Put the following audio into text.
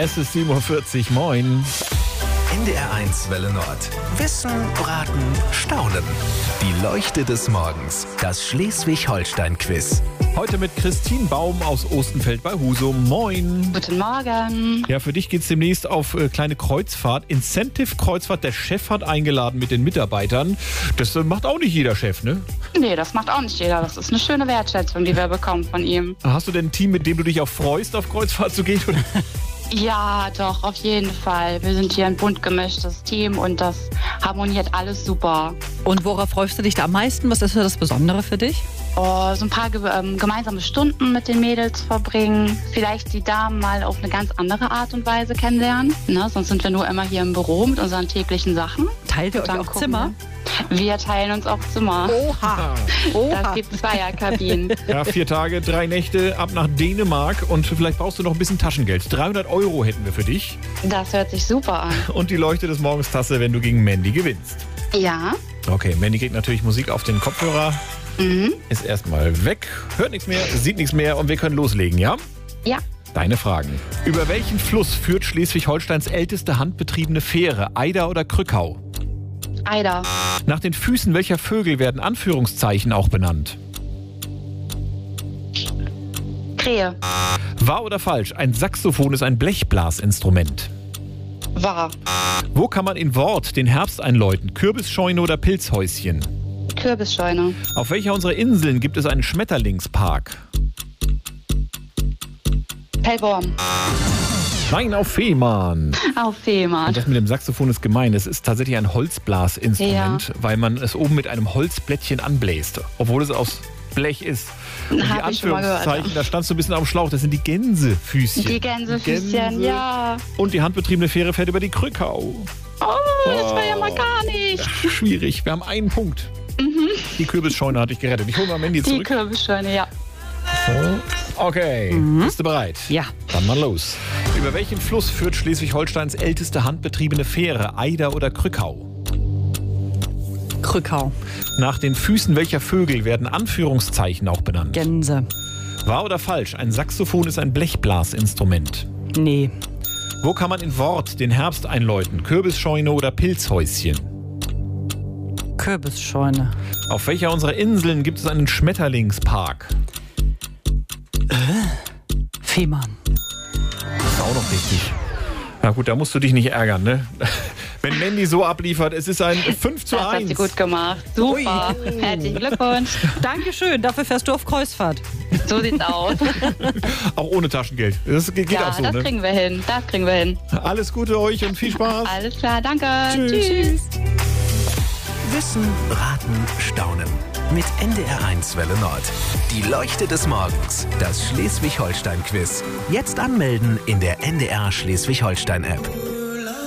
Es ist 7:40 Uhr. Moin. NDR1 Welle Nord. Wissen, Braten, Staunen. Die Leuchte des Morgens. Das Schleswig-Holstein-Quiz. Heute mit Christine Baum aus Ostenfeld bei Husum. Moin. Guten Morgen. Ja, für dich geht's demnächst auf kleine Kreuzfahrt. Incentive-Kreuzfahrt. Der Chef hat eingeladen mit den Mitarbeitern. Das macht auch nicht jeder Chef, ne? Nee, das macht auch nicht jeder. Das ist eine schöne Wertschätzung, die wir bekommen von ihm. Hast du denn ein Team, mit dem du dich auch freust, auf Kreuzfahrt zu gehen? Oder? Ja, doch, auf jeden Fall. Wir sind hier ein bunt gemischtes Team und das harmoniert alles super. Und worauf freust du dich da am meisten? Was ist das Besondere für dich? Oh, so ein paar gemeinsame Stunden mit den Mädels verbringen. Vielleicht die Damen mal auf eine ganz andere Art und Weise kennenlernen. Ne? Sonst sind wir nur immer hier im Büro mit unseren täglichen Sachen. Teilt ihr euch auch Zimmer? Wir teilen uns auch Zimmer. Oha. Das gibt Zweierkabinen. Ja, 4 Tage, 3 Nächte ab nach Dänemark und vielleicht brauchst du noch ein bisschen Taschengeld. 300 € hätten wir für dich. Das hört sich super an. Und die Leuchte des Morgens Tasse, wenn du gegen Mandy gewinnst. Ja. Okay, Mandy kriegt natürlich Musik auf den Kopfhörer. Ist erstmal weg, hört nichts mehr, sieht nichts mehr und wir können loslegen, ja? Ja. Deine Fragen. Über welchen Fluss führt Schleswig-Holsteins älteste handbetriebene Fähre? Eider oder Krückau? Eider. Nach den Füßen welcher Vögel werden Anführungszeichen auch benannt? Krähe. Wahr oder falsch? Ein Saxophon ist ein Blechblasinstrument. Wahr. Wo kann man in Wort den Herbst einläuten? Kürbisscheune oder Pilzhäuschen? Kürbisscheune. Auf welcher unserer Inseln gibt es einen Schmetterlingspark? Pellworm. Nein, auf Fehmarn. Auf Fehmarn. Und das mit dem Saxophon ist gemein. Es ist tatsächlich ein Holzblasinstrument, weil man es oben mit einem Holzblättchen anbläst, obwohl es aus Blech ist. Und die Hab ich schon mal gehört. Anführungszeichen, da standst du ein bisschen auf dem Schlauch, das sind die Gänsefüßchen. Die Gänsefüßchen, ja. Und die handbetriebene Fähre fährt über die Krückau. Oh, das war ja mal gar nicht. Schwierig, wir haben einen Punkt. Die Kürbisscheune hatte ich gerettet. Ich hole mal Mandy Die zurück. Kürbisscheune, ja. Okay, bist du bereit? Ja. Dann mal los. Über welchen Fluss führt Schleswig-Holsteins älteste handbetriebene Fähre? Eider oder Krückau? Krückau. Nach den Füßen welcher Vögel werden Anführungszeichen auch benannt? Gänse. Wahr oder falsch? Ein Saxophon ist ein Blechblasinstrument. Nee. Wo kann man in Wort den Herbst einläuten? Kürbisscheune oder Pilzhäuschen? Kürbisscheune. Auf welcher unserer Inseln gibt es einen Schmetterlingspark? Fehmarn. Das ist auch noch richtig. Na gut, da musst du dich nicht ärgern, ne? Wenn Mandy so abliefert, es ist ein 5:1. Das hat sie gut gemacht. Super. Herzlichen Glückwunsch. Dankeschön, dafür fährst du auf Kreuzfahrt. So sieht's aus. Auch ohne Taschengeld. Das geht Ja, auch so, das ne? kriegen wir hin. Das kriegen wir hin. Alles Gute euch und viel Spaß. Alles klar, danke. Tschüss. Wissen, Braten, Staunen. Mit NDR1 Welle Nord. Die Leuchte des Morgens. Das Schleswig-Holstein-Quiz. Jetzt anmelden in der NDR Schleswig-Holstein-App.